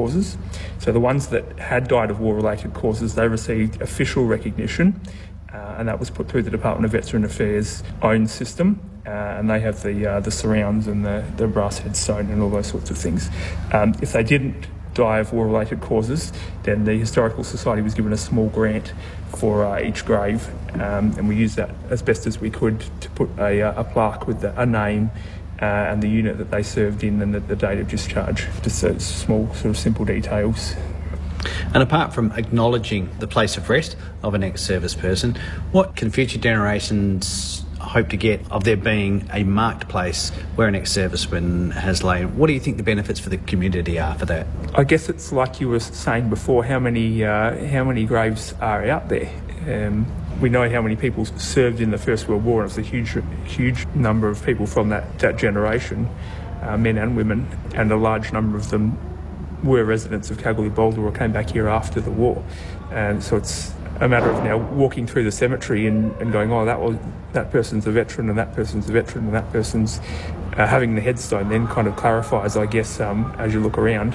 causes. So the ones that had died of war-related causes, they received official recognition, and that was put through the Department of Veteran Affairs' own system, and they have the surrounds and the brass headstone and all those sorts of things. If they didn't die of war-related causes, then the Historical Society was given a small grant for each grave, and we used that as best as we could to put a plaque with a name and the unit that they served in and the date of discharge. Just small, sort of simple details. And apart from acknowledging the place of rest of an ex-service person, what can future generations hope to get of there being a marked place where an ex-serviceman has lain? What do you think the benefits for the community are for that? I guess it's like you were saying before, how many graves are out there? We know how many people served in the First World War, and it's a huge number of people from that generation, men and women, and a large number of them were residents of Kalgoorlie-Boulder or came back here after the war. And so it's a matter of now walking through the cemetery and going, oh, that person's a veteran and that person's a veteran and that person's having the headstone then kind of clarifies, I guess, as you look around,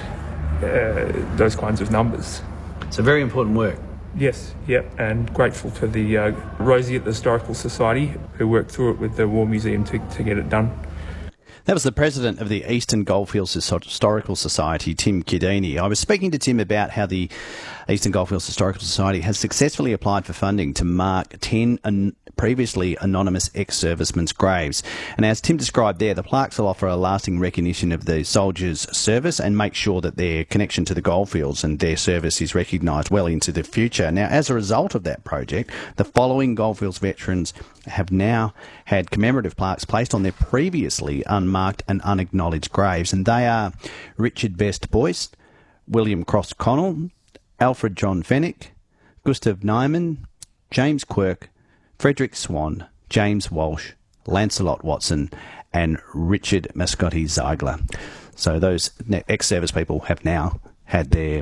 those kinds of numbers. It's a very important work. Yes, yep, and grateful to the Rosie at the Historical Society who worked through it with the War Museum to get it done. That was the president of the Eastern Goldfields Historical Society, Tim Chiodini. I was speaking to Tim about how the Eastern Goldfields Historical Society has successfully applied for funding to mark 10 previously anonymous ex-servicemen's graves. And as Tim described there, the plaques will offer a lasting recognition of the soldiers' service and make sure that their connection to the goldfields and their service is recognised well into the future. Now, as a result of that project, the following goldfields veterans have now had commemorative plaques placed on their previously unmarked and unacknowledged graves, and they are Richard Best Boyce, William Cross Connell, Alfred John Fenwick, Gustav Nyman, James Quirk, Frederick Swan, James Walsh, Lancelot Watson, and Richard Mascotti Ziegler. So those ex-service people have now had their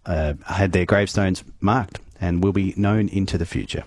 gravestones marked and will be known into the future.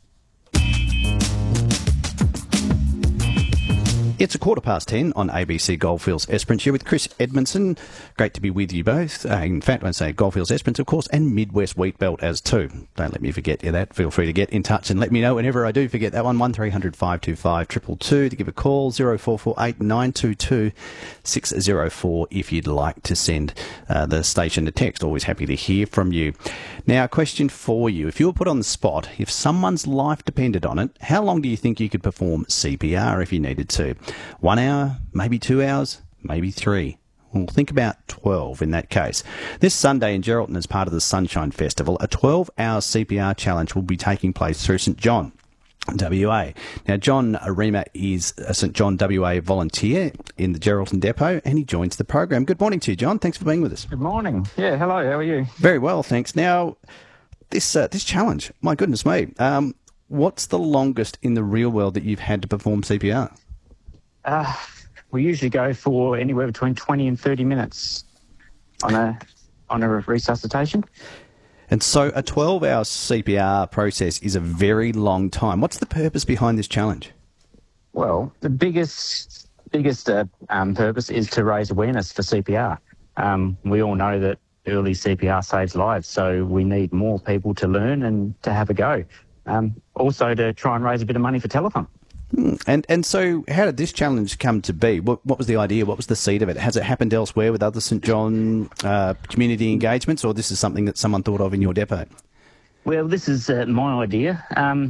It's 10:15 on ABC Goldfields Esperance. You're with Chris Edmondson. Great to be with you both. In fact, I say Goldfields Esperance, of course, and Midwest Wheatbelt as too. Don't let me forget you that. Feel free to get in touch and let me know whenever I do forget that one. 1300 525 222 to give a call. 0448 922 604 if you'd like to send the station a text. Always happy to hear from you. Now, a question for you. If you were put on the spot, if someone's life depended on it, how long do you think you could perform CPR if you needed to? 1 hour, maybe 2 hours, maybe 3. Well, think about 12 in that case. This Sunday in Geraldton, as part of the Sunshine Festival, a 12-hour CPR challenge will be taking place through St John, WA. Now, John Arima is a St John WA volunteer in the Geraldton Depot, and he joins the program. Good morning to you, John. Thanks for being with us. Good morning. Yeah, hello. How are you? Very well, thanks. Now, this challenge, my goodness me, what's the longest in the real world that you've had to perform CPR? We usually go for anywhere between 20 and 30 minutes on a resuscitation. And so a 12-hour CPR process is a very long time. What's the purpose behind this challenge? Well, the biggest purpose is to raise awareness for CPR. We all know that early CPR saves lives, so we need more people to learn and to have a go. Also to try and raise a bit of money for telethon. And so how did this challenge come to be? What was the idea? What was the seed of it? Has it happened elsewhere with other St John community engagements, or this is something that someone thought of in your depot? Well, this is my idea.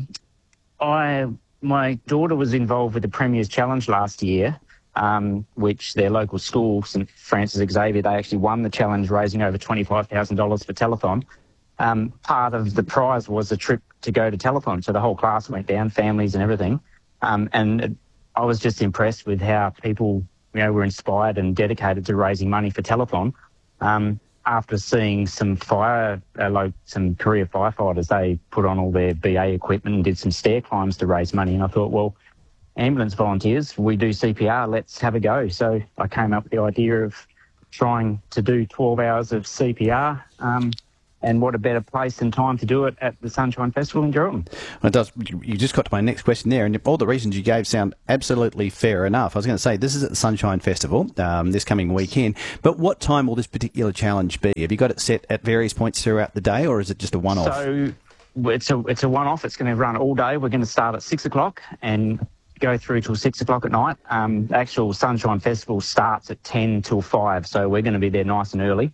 My daughter was involved with the Premier's Challenge last year, which their local school, St Francis Xavier, they actually won the challenge, raising over $25,000 for telethon. Part of the prize was a trip to go to telethon, so the whole class went down, families and everything. And I was just impressed with how people, were inspired and dedicated to raising money for telethon. After seeing some career firefighters, they put on all their BA equipment and did some stair climbs to raise money. And I thought, well, ambulance volunteers, we do CPR, let's have a go. So I came up with the idea of trying to do 12 hours of CPR And what a better place and time to do it at the Sunshine Festival in Geraldton. Well, it does. You just got to my next question there, and all the reasons you gave sound absolutely fair enough. I was going to say, this is at the Sunshine Festival this coming weekend, but what time will this particular challenge be? Have you got it set at various points throughout the day, or is it just a one-off? So it's a one-off. It's going to run all day. We're going to start at 6 o'clock and go through till 6 o'clock at night. The actual Sunshine Festival starts at 10 till 5, so we're going to be there nice and early.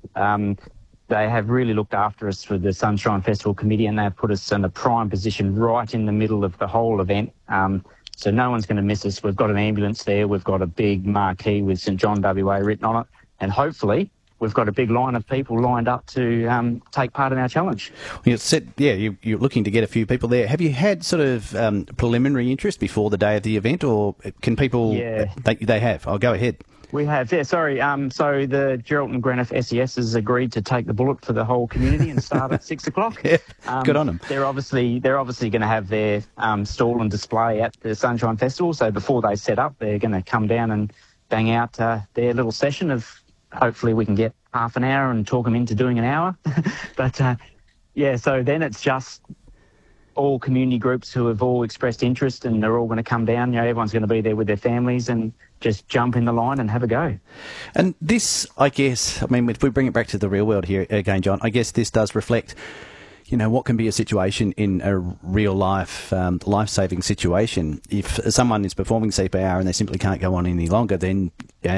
They have really looked after us for the Sunshine Festival Committee, and they've put us in a prime position right in the middle of the whole event. So no one's going to miss us. We've got an ambulance there. We've got a big marquee with St John WA written on it. And hopefully we've got a big line of people lined up to take part in our challenge. You said, you're looking to get a few people there. Have you had sort of preliminary interest before the day of the event, or can people... Yeah. They have. I'll go ahead. We have, yeah, sorry. So the Geraldton Greenough SES has agreed to take the bullet for the whole community and start at 6 o'clock. Yeah, good on them. They're obviously going to have their stall and display at the Sunshine Festival. So before they set up, they're going to come down and bang out their little session of, hopefully we can get half an hour and talk them into doing an hour. But so then it's just all community groups who have all expressed interest, and they're all going to come down. Everyone's going to be there with their families and just jump in the line and have a go. And this, I guess, if we bring it back to the real world here again, John, I guess this does reflect, what can be a situation in a real life, life-saving situation. If someone is performing CPR and they simply can't go on any longer, then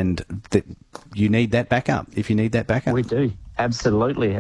you need that backup. If you need that backup, we do. Absolutely.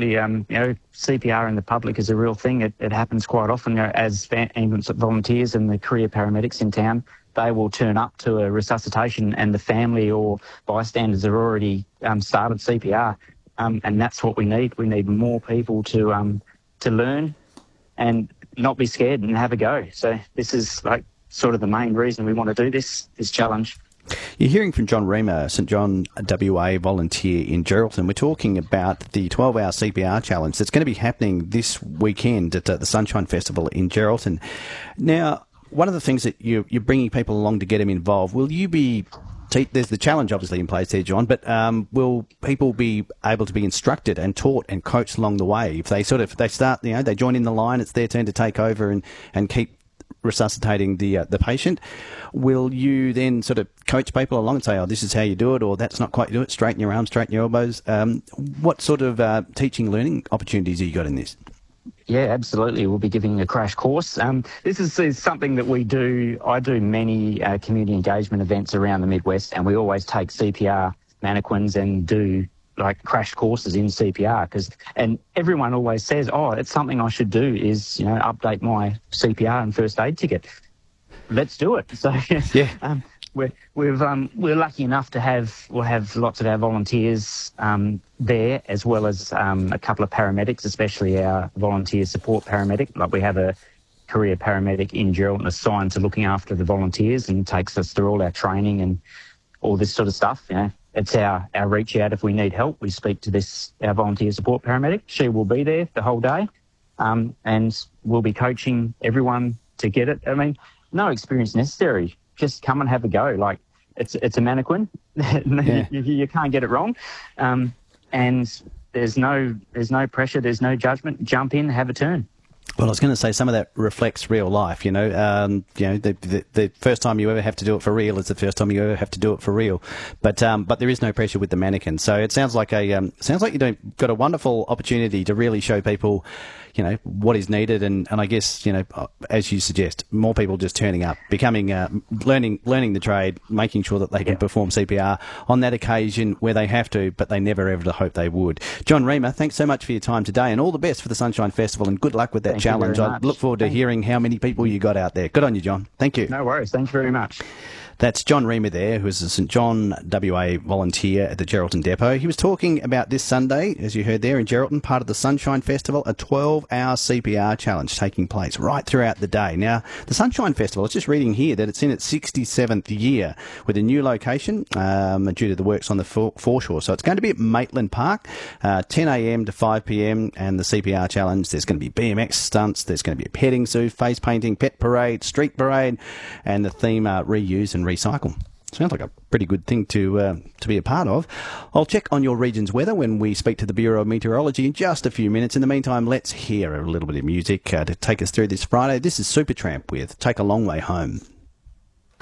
CPR in the public is a real thing. It happens quite often. As ambulance volunteers and the career paramedics in town, they will turn up to a resuscitation and the family or bystanders have already started CPR, and that's what we need. We need more people to learn and not be scared and have a go. So this is like sort of the main reason we want to do this challenge. You're hearing from John Reamer, St John WA volunteer in Geraldton. We're talking about the 12-hour CPR challenge that's going to be happening this weekend at the Sunshine Festival in Geraldton. Now, one of the things that you're bringing people along to get them involved, will you be... There's the challenge obviously in place there, John, but will people be able to be instructed and taught and coached along the way? If they start, they join in the line, it's their turn to take over and keep resuscitating the patient. Will you then sort of coach people along and say, oh, this is how you do it, or that's not quite you do it, straighten your arms, straighten your elbows? What sort of teaching, learning opportunities have you got in this? Yeah, absolutely. We'll be giving a crash course. This is something that we do. I do many community engagement events around the Midwest, and we always take CPR mannequins and do like crash courses in CPR and everyone always says, oh, it's something I should do is, update my CPR and first aid ticket. Let's do it. So yeah. We're lucky enough to we'll have lots of our volunteers there, as well as a couple of paramedics, especially our volunteer support paramedic. Like we have a career paramedic in Geraldton assigned to looking after the volunteers and takes us through all our training and all this sort of stuff. It's our reach out if we need help. We speak to our volunteer support paramedic. She will be there the whole day, and we'll be coaching everyone to get it. No experience necessary. Just come and have a go. Like it's a mannequin. Yeah. You can't get it wrong. And there's no pressure. There's no judgment. Jump in, have a turn. Well, I was going to say some of that reflects real life. The first time you ever have to do it for real is the first time you ever have to do it for real. But there is no pressure with the mannequin. So it sounds like you've got a wonderful opportunity to really show people, what is needed, and I guess as you suggest, more people just turning up, becoming learning the trade, making sure that they can perform CPR on that occasion where they have to, but they never ever hope they would. John Reamer, thanks so much for your time today, and all the best for the Sunshine Festival, and good luck with that challenge. I look forward to hearing how many people you got out there. Good on you, John. Thank you. No worries. Thank you very much. That's John Reamer there, who is a St John WA volunteer at the Geraldton Depot. He was talking about this Sunday, as you heard there in Geraldton, part of the Sunshine Festival, a 12-hour CPR challenge taking place right throughout the day. Now, the Sunshine Festival, I was just reading here that it's in its 67th year with a new location due to the works on the foreshore. So it's going to be at Maitland Park, 10 a.m. to 5 p.m, and the CPR challenge. There's going to be BMX stunts, there's going to be a petting zoo, face painting, pet parade, street parade, and the theme reuse and recycle. Sounds like a pretty good thing to be a part of. I'll check on your region's weather when we speak to the Bureau of Meteorology in just a few minutes. In the meantime, let's hear a little bit of music to take us through this Friday. This is Supertramp with Take a Long Way Home.